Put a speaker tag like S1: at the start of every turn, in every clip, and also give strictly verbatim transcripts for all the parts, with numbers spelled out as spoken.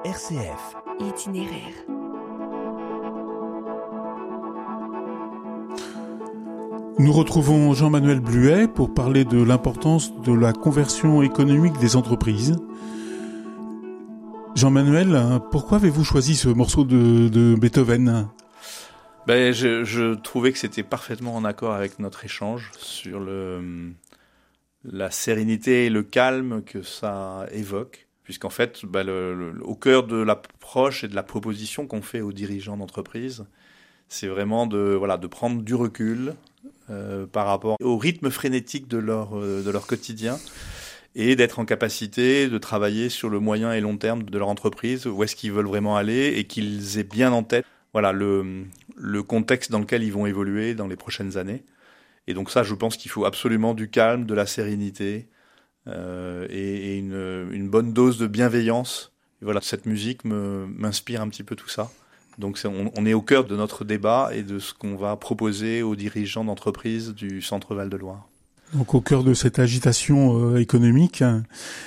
S1: R C F.
S2: Itinéraire.
S3: Nous retrouvons Jean-Manuel Bluet pour parler de l'importance de la conversion économique des entreprises. Jean-Manuel, pourquoi avez-vous choisi ce morceau de, de Beethoven ?
S4: Ben, je, je trouvais que c'était parfaitement en accord avec notre échange sur le, la sérénité et le calme que ça évoque, puisqu'en fait, ben le, le, au cœur de l'approche et de la proposition qu'on fait aux dirigeants d'entreprise, c'est vraiment de, voilà, de prendre du recul euh, par rapport au rythme frénétique de leur, euh, de leur quotidien et d'être en capacité de travailler sur le moyen et long terme de leur entreprise, où est-ce qu'ils veulent vraiment aller et qu'ils aient bien en tête voilà, le, le contexte dans lequel ils vont évoluer dans les prochaines années. Et donc ça, je pense qu'il faut absolument du calme, de la sérénité euh, et, et une, une bonne dose de bienveillance. Et voilà, cette musique me, m'inspire un petit peu tout ça. Donc c'est, on, on est au cœur de notre débat et de ce qu'on va proposer aux dirigeants d'entreprises du Centre Val-de-Loire.
S3: Donc au cœur de cette agitation euh, économique, euh,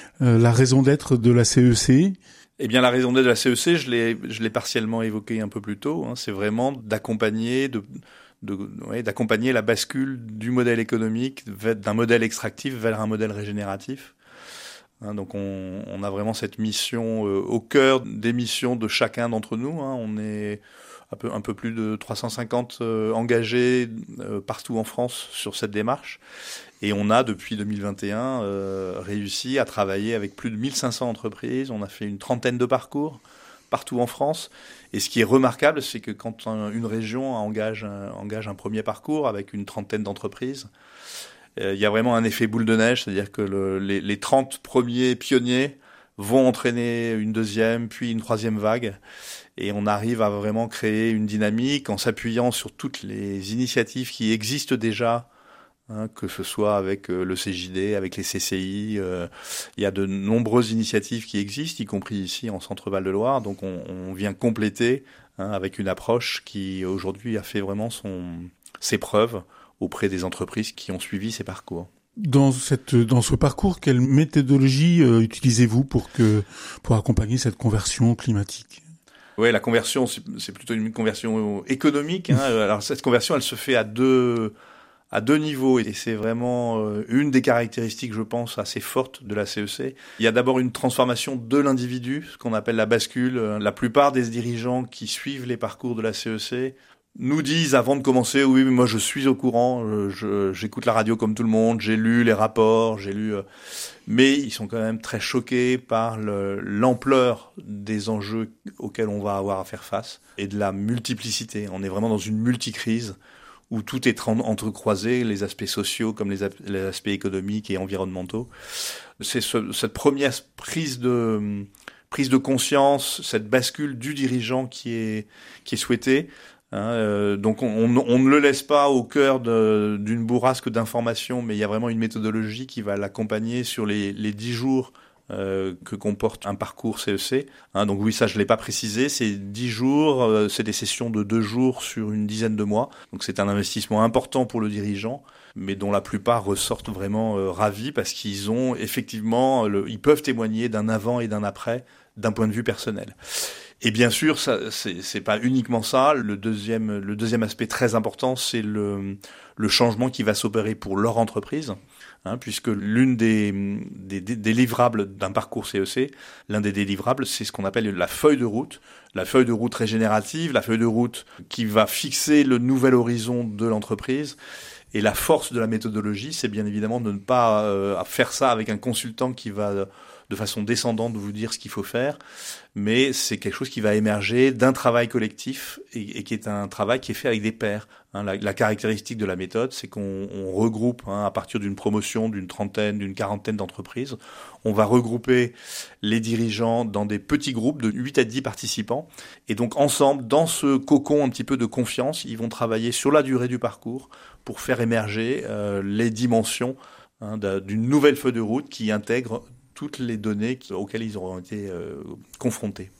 S3: la raison d'être de la C E C.
S4: Eh bien, la raison d'être de la C E C, je l'ai, je l'ai partiellement évoqué un peu plus tôt. Hein, c'est vraiment d'accompagner, de, de, ouais, d'accompagner la bascule du modèle économique d'un modèle extractif vers un modèle régénératif. Hein, donc, on, on a vraiment cette mission euh, au cœur des missions de chacun d'entre nous. Hein, on est un peu, un peu plus de trois cent cinquante euh, engagés euh, partout en France sur cette démarche. Et on a, depuis deux mille vingt et un, euh, réussi à travailler avec plus de mille cinq cents entreprises. On a fait une trentaine de parcours partout en France. Et ce qui est remarquable, c'est que quand un, une région engage un, engage un premier parcours avec une trentaine d'entreprises, euh, il y a vraiment un effet boule de neige, c'est-à-dire que le, les, les trente premiers pionniers vont entraîner une deuxième, puis une troisième vague. Et on arrive à vraiment créer une dynamique en s'appuyant sur toutes les initiatives qui existent déjà, hein, que ce soit avec euh, le C J D, avec les C C I. Euh, il y a de nombreuses initiatives qui existent, y compris ici en Centre Val-de-Loire. Donc on, on vient compléter hein, avec une approche qui aujourd'hui a fait vraiment son, ses preuves auprès des entreprises qui ont suivi ces parcours.
S3: Dans cette, dans ce parcours, quelle méthodologie euh, utilisez-vous pour que, pour accompagner cette conversion climatique ?
S4: Oui, la conversion, c'est, c'est plutôt une conversion économique. Hein. Alors cette conversion, elle se fait à deux, à deux niveaux, et c'est vraiment euh, une des caractéristiques, je pense, assez fortes de la C E C. Il y a d'abord une transformation de l'individu, ce qu'on appelle la bascule. La plupart des dirigeants qui suivent les parcours de la C E C nous disent avant de commencer, oui, mais moi je suis au courant, je, je, j'écoute la radio comme tout le monde, j'ai lu les rapports, j'ai lu... Euh, mais ils sont quand même très choqués par le, l'ampleur des enjeux auxquels on va avoir à faire face et de la multiplicité. On est vraiment dans une multicrise où tout est entrecroisé, les aspects sociaux comme les, les aspects économiques et environnementaux. C'est ce, cette première prise de, prise de conscience, cette bascule du dirigeant qui est, qui est souhaitée. Hein, euh, donc on, on, on ne le laisse pas au cœur de, d'une bourrasque d'informations, mais il y a vraiment une méthodologie qui va l'accompagner sur les, les dix jours euh, que comporte un parcours C E C. Hein, donc oui, ça je l'ai pas précisé, c'est dix jours, euh, c'est des sessions de deux jours sur une dizaine de mois. Donc c'est un investissement important pour le dirigeant, mais dont la plupart ressortent vraiment euh, ravis parce qu'ils ont effectivement, le, ils peuvent témoigner d'un avant et d'un après d'un point de vue personnel. Et bien sûr, ça, c'est, c'est pas uniquement ça. Le deuxième, le deuxième aspect très important, c'est le, le changement qui va s'opérer pour leur entreprise, hein, puisque l'une des, des, des livrables d'un parcours C E C, l'un des délivrables, c'est ce qu'on appelle la feuille de route, la feuille de route régénérative, la feuille de route qui va fixer le nouvel horizon de l'entreprise. Et la force de la méthodologie, c'est bien évidemment de ne pas euh, faire ça avec un consultant qui va de façon descendante vous dire ce qu'il faut faire, mais c'est quelque chose qui va émerger d'un travail collectif et, et qui est un travail qui est fait avec des pairs. Hein, la, la caractéristique de la méthode, c'est qu'on on regroupe hein, à partir d'une promotion d'une trentaine, d'une quarantaine d'entreprises, on va regrouper les dirigeants dans des petits groupes de huit à dix participants, et donc ensemble, dans ce cocon un petit peu de confiance, ils vont travailler sur la durée du parcours pour faire émerger euh, les dimensions hein, d'une nouvelle feuille de route qui intègre toutes les données auxquelles ils auront été euh, confrontés.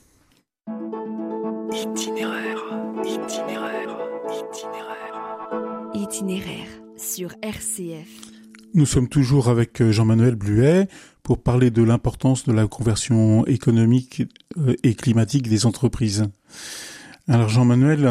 S2: Itinéraire, itinéraire, itinéraire. Itinéraire sur R C F.
S3: Nous sommes toujours avec Jean-Manuel Bluet pour parler de l'importance de la conversion économique et climatique des entreprises. Alors Jean-Manuel,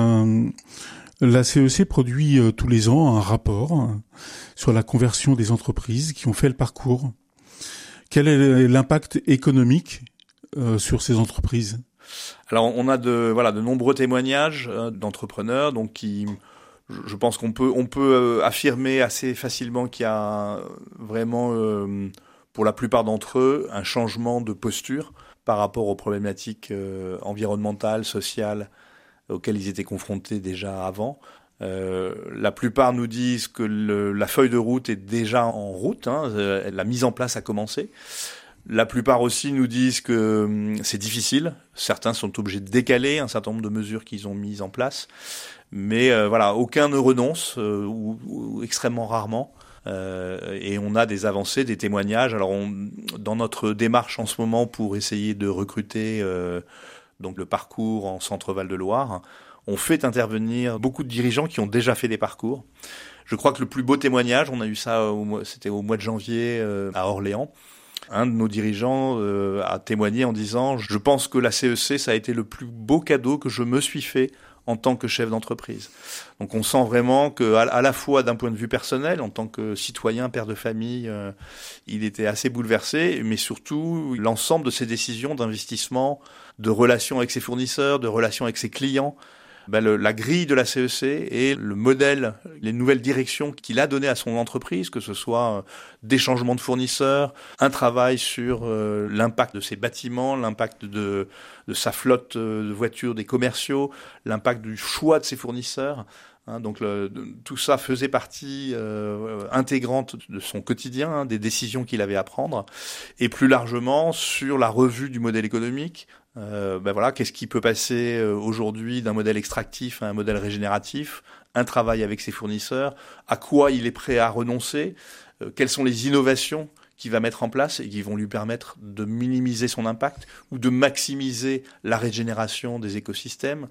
S3: la C E C produit tous les ans un rapport sur la conversion des entreprises qui ont fait le parcours. Quel est l'impact économique sur ces entreprises ?
S4: Alors on a de voilà de nombreux témoignages d'entrepreneurs donc qui je pense qu'on peut on peut affirmer assez facilement qu'il y a vraiment euh, pour la plupart d'entre eux un changement de posture par rapport aux problématiques euh, environnementales, sociales auxquelles ils étaient confrontés déjà avant. Euh, la plupart nous disent que le, la feuille de route est déjà en route, hein, euh, la mise en place a commencé. La plupart aussi nous disent que hum, c'est difficile. Certains sont obligés de décaler un certain nombre de mesures qu'ils ont mises en place. Mais euh, voilà, aucun ne renonce, euh, ou, ou extrêmement rarement. Euh, et on a des avancées, des témoignages. Alors, on, dans notre démarche en ce moment pour essayer de recruter euh, donc le parcours en Centre-Val de Loire, on fait intervenir beaucoup de dirigeants qui ont déjà fait des parcours. Je crois que le plus beau témoignage, on a eu ça, au mois, c'était au mois de janvier euh, à Orléans. Un de nos dirigeants euh, a témoigné en disant « Je pense que la C E C, ça a été le plus beau cadeau que je me suis fait en tant que chef d'entreprise. » Donc on sent vraiment que, à, à la fois d'un point de vue personnel, en tant que citoyen, père de famille, euh, il était assez bouleversé, mais surtout l'ensemble de ses décisions d'investissement, de relations avec ses fournisseurs, de relations avec ses clients, ben le, la grille de la C E C et le modèle, les nouvelles directions qu'il a données à son entreprise, que ce soit des changements de fournisseurs, un travail sur euh, l'impact de ses bâtiments, l'impact de, de sa flotte de voitures des commerciaux, l'impact du choix de ses fournisseurs. Hein, donc le, de, tout ça faisait partie euh, intégrante de son quotidien, hein, des décisions qu'il avait à prendre, et plus largement sur la revue du modèle économique. Euh, ben voilà, qu'est-ce qui peut passer euh, aujourd'hui d'un modèle extractif à un modèle régénératif, un travail avec ses fournisseurs, à quoi il est prêt à renoncer, euh, quelles sont les innovations qu'il va mettre en place et qui vont lui permettre de minimiser son impact ou de maximiser la régénération des écosystèmes,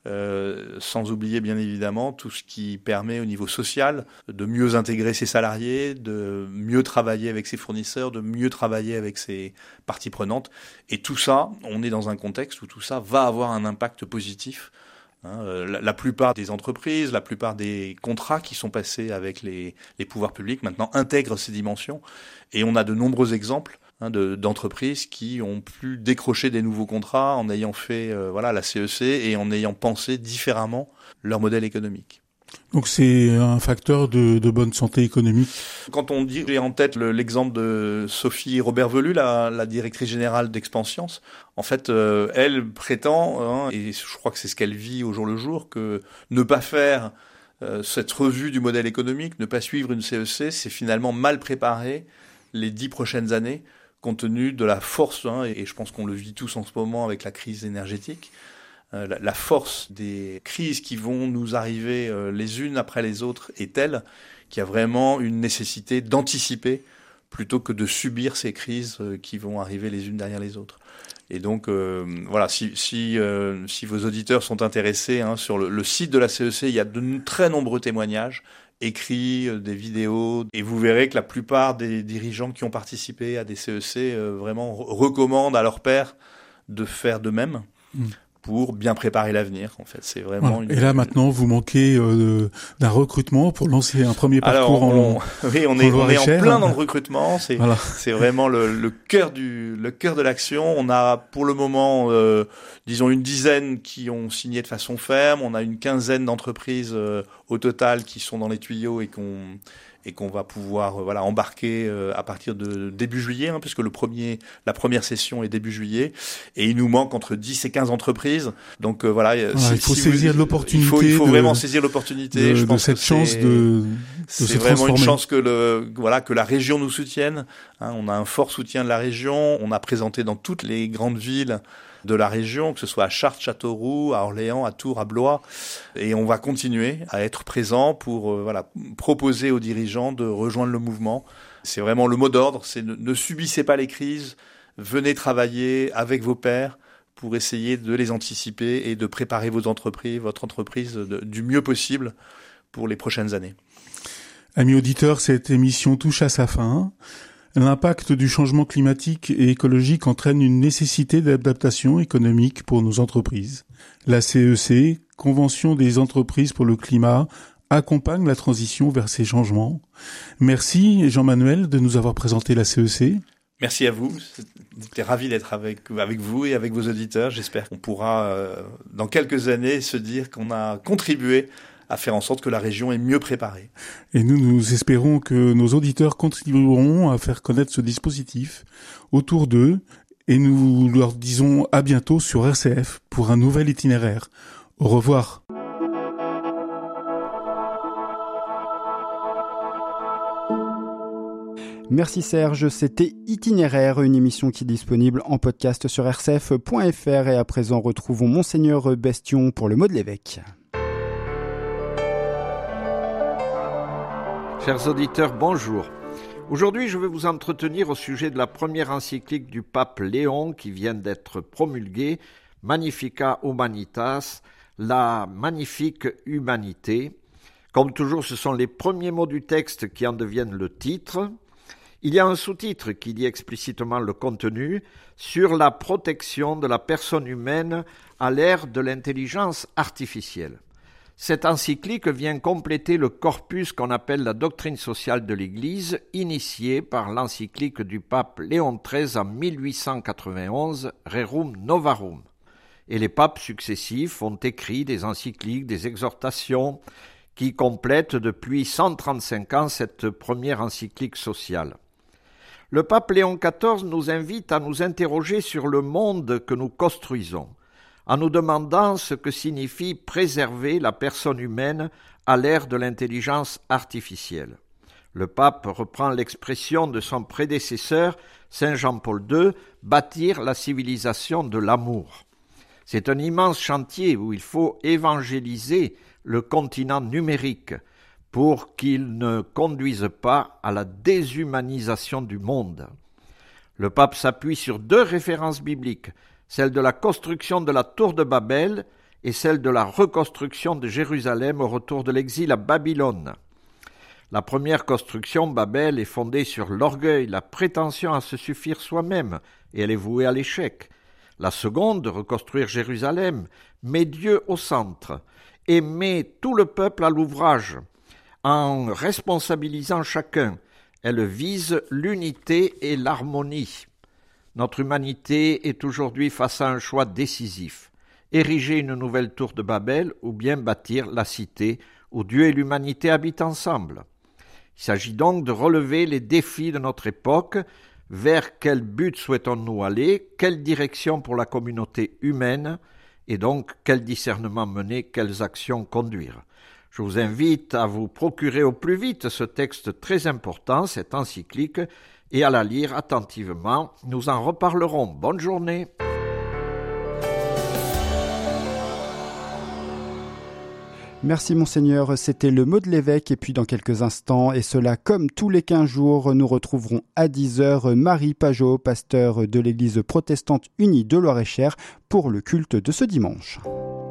S4: euh, sans oublier bien évidemment tout ce qui permet au niveau social de mieux intégrer ses salariés, de mieux travailler avec ses fournisseurs, de mieux travailler avec ses parties prenantes. Et tout ça, on est dans un contexte où tout ça va avoir un impact positif. Hein, la, la plupart des entreprises, la plupart des contrats qui sont passés avec les, les pouvoirs publics maintenant intègrent ces dimensions. Et on a de nombreux exemples hein, de, d'entreprises qui ont pu décrocher des nouveaux contrats en ayant fait euh, voilà, la C E C et en ayant pensé différemment leur modèle économique.
S3: Donc c'est un facteur de, de bonne santé économique.
S4: Quand on dit, j'ai en tête le, l'exemple de Sophie Robert-Velu, la, la directrice générale d'Expansience. En fait, euh, elle prétend, hein, et je crois que c'est ce qu'elle vit au jour le jour, que ne pas faire euh, cette revue du modèle économique, ne pas suivre une C E C, c'est finalement mal préparer les dix prochaines années, compte tenu de la force, hein, et je pense qu'on le vit tous en ce moment avec la crise énergétique, euh, la, la force des crises qui vont nous arriver euh, les unes après les autres est telle qu'il y a vraiment une nécessité d'anticiper plutôt que de subir ces crises euh, qui vont arriver les unes derrière les autres. Et donc, euh, voilà, si, si, euh, si vos auditeurs sont intéressés, hein, sur le, le site de la C E C, il y a de très nombreux témoignages écrits, euh, des vidéos, et vous verrez que la plupart des dirigeants qui ont participé à des C E C euh, vraiment re- recommandent à leurs pairs de faire de même. Mmh. Pour bien préparer l'avenir, en fait, c'est vraiment.
S3: Voilà.
S4: Une...
S3: Et là maintenant, vous manquez euh, d'un recrutement pour lancer un premier parcours.
S4: Alors, on,
S3: en,
S4: oui, on est on est en plein dans le recrutement. C'est
S3: voilà.
S4: c'est vraiment le, le cœur du le cœur de l'action. On a pour le moment, euh, disons une dizaine qui ont signé de façon ferme. On a une quinzaine d'entreprises euh, au total qui sont dans les tuyaux et qu'on et qu'on va pouvoir euh, voilà embarquer euh, à partir de début juillet, hein, puisque le premier, la première session est début juillet, et il nous manque entre dix et quinze entreprises. Donc euh, voilà,
S3: voilà
S4: si,
S3: il faut
S4: si
S3: saisir
S4: vous,
S3: l'opportunité.
S4: Il faut, il faut
S3: de,
S4: vraiment saisir l'opportunité.
S3: De,
S4: Je pense
S3: de cette
S4: que
S3: chance
S4: c'est,
S3: de, de
S4: c'est
S3: se
S4: vraiment
S3: transformer.
S4: une chance que le voilà que la région nous soutienne. Hein, on a un fort soutien de la région. On a présenté dans toutes les grandes villes de la région, que ce soit à Chartres, Châteauroux, à Orléans, à Tours, à Blois, et on va continuer à être présent pour euh, voilà proposer aux dirigeants de rejoindre le mouvement. C'est vraiment le mot d'ordre, c'est ne, ne subissez pas les crises, venez travailler avec vos pairs pour essayer de les anticiper et de préparer vos entreprises, votre entreprise de, du mieux possible pour les prochaines années.
S3: Amis auditeurs, cette émission touche à sa fin. L'impact du changement climatique et écologique entraîne une nécessité d'adaptation économique pour nos entreprises. La C E C, Convention des entreprises pour le climat, accompagne la transition vers ces changements. Merci Jean-Manuel de nous avoir présenté la C E C.
S4: Merci à vous. J'étais ravi d'être avec, avec vous et avec vos auditeurs. J'espère qu'on pourra, euh, dans quelques années, se dire qu'on a contribué à faire en sorte que la région est mieux préparée.
S3: Et nous, nous espérons que nos auditeurs contribueront à faire connaître ce dispositif autour d'eux et nous leur disons à bientôt sur R C F pour un nouvel itinéraire. Au revoir.
S1: Merci Serge, c'était Itinéraire, une émission qui est disponible en podcast sur r c f point f r. Et à présent, retrouvons Monseigneur Bestion pour le mot de l'évêque.
S2: Chers auditeurs, bonjour. Aujourd'hui, je vais vous entretenir au sujet de la première encyclique du pape Léon qui vient d'être promulguée, Magnificat Humanitas, la magnifique humanité. Comme toujours, ce sont les premiers mots du texte qui en deviennent le titre. Il y a un sous-titre qui dit explicitement le contenu sur la protection de la personne humaine à l'ère de l'intelligence artificielle. Cette encyclique vient compléter le corpus qu'on appelle la doctrine sociale de l'Église, initiée par l'encyclique du pape Léon treize en mille huit cent quatre-vingt-onze, Rerum Novarum. Et les papes successifs ont écrit des encycliques, des exhortations qui complètent depuis cent trente-cinq ans cette première encyclique sociale. Le pape Léon quatorze nous invite à nous interroger sur le monde que nous construisons, en nous demandant ce que signifie préserver la personne humaine à l'ère de l'intelligence artificielle. Le pape reprend l'expression de son prédécesseur, Saint Jean-Paul deux, « bâtir la civilisation de l'amour ». C'est un immense chantier où il faut évangéliser le continent numérique pour qu'il ne conduise pas à la déshumanisation du monde. Le pape s'appuie sur deux références bibliques, celle de la construction de la tour de Babel et celle de la reconstruction de Jérusalem au retour de l'exil à Babylone. La première construction, Babel, est fondée sur l'orgueil, la prétention à se suffire soi-même, et elle est vouée à l'échec. La seconde, reconstruire Jérusalem, met Dieu au centre et met tout le peuple à l'ouvrage, en responsabilisant chacun. Elle vise l'unité et l'harmonie. Notre humanité est aujourd'hui face à un choix décisif. Ériger une nouvelle tour de Babel ou bien bâtir la cité où Dieu et l'humanité habitent ensemble. Il s'agit donc de relever les défis de notre époque. Vers quel but souhaitons-nous aller? Quelle direction pour la communauté humaine? Et donc, quel discernement mener? Quelles actions conduire? Je vous invite à vous procurer au plus vite ce texte très important, cette encyclique, et à la lire attentivement. Nous en reparlerons. Bonne journée.
S1: Merci Monseigneur, c'était le mot de l'évêque et puis dans quelques instants, et cela comme tous les quinze jours, nous retrouverons à dix heures Marie Pajot, pasteur de l'église protestante unie de Loir-et-Cher, pour le culte de ce dimanche.